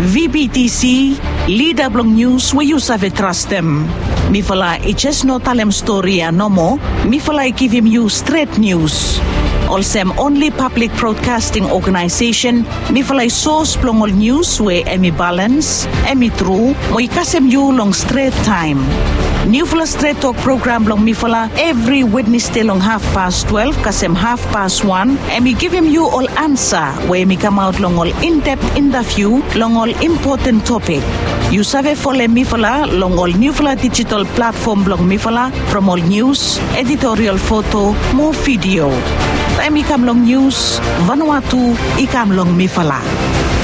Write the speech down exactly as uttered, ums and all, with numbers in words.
V B T C, leader blong news where you save trust them. Mi fala I just no tell them story no more. Mi fala I give him you straight news. Also, only public broadcasting organization. Mi fala I source blong all news where emi balance, emi true, mo ikasem you long straight time. New Fala Straight Talk program long mi fala every Wednesday long half past twelve, kasem half past one, and we give him you all answer where me come out long all in-depth interview long all important topic. You save follow mi fala long all New Fala digital platform long mi fala from all news, editorial photo, more video. Time ikam long news, Vanuatu ikam long mi fala.